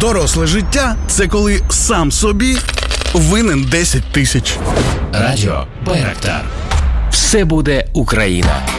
Доросле життя – це коли сам собі винен 10 тисяч. Радіо Байрактар. Все буде Україна.